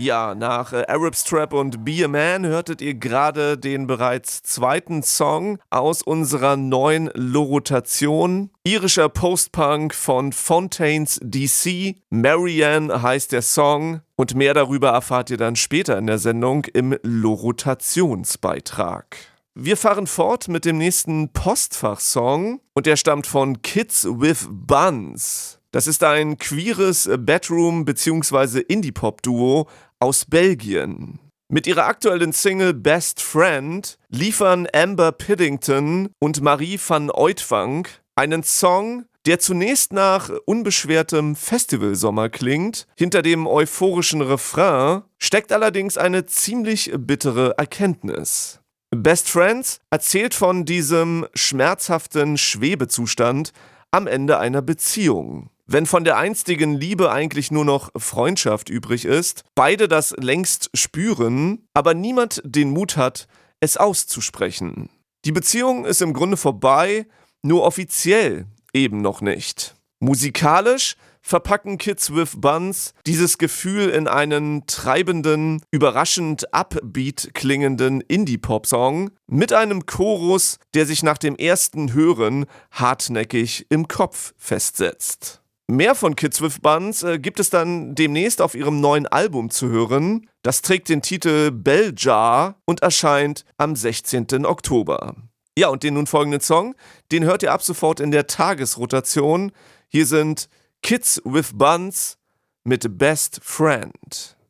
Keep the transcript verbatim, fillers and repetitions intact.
Ja, nach äh, Arab Strap und Be a Man hörtet ihr gerade den bereits zweiten Song aus unserer neuen Lorotation. Irischer Post-Punk von Fontaines D C. Marianne heißt der Song und mehr darüber erfahrt ihr dann später in der Sendung im Lorotationsbeitrag. Wir fahren fort mit dem nächsten Postfach-Song und der stammt von Kids with Buns. Das ist ein queeres Bedroom- bzw. Indie-Pop-Duo aus Belgien. Mit ihrer aktuellen Single Best Friend liefern Amber Piddington und Marie van Uitvank einen Song, der zunächst nach unbeschwertem Festivalsommer klingt. Hinter dem euphorischen Refrain steckt allerdings eine ziemlich bittere Erkenntnis. Best Friends erzählt von diesem schmerzhaften Schwebezustand am Ende einer Beziehung. Wenn von der einstigen Liebe eigentlich nur noch Freundschaft übrig ist, beide das längst spüren, aber niemand den Mut hat, es auszusprechen. Die Beziehung ist im Grunde vorbei, nur offiziell eben noch nicht. Musikalisch verpacken Kids with Buns dieses Gefühl in einen treibenden, überraschend upbeat klingenden Indie-Pop-Song mit einem Chorus, der sich nach dem ersten Hören hartnäckig im Kopf festsetzt. Mehr von Kids with Buns äh, gibt es dann demnächst auf ihrem neuen Album zu hören. Das trägt den Titel Bell Jar und erscheint am sechzehnten Oktober. Ja, und den nun folgenden Song, den hört ihr ab sofort in der Tagesrotation. Hier sind Kids with Buns mit Best Friend.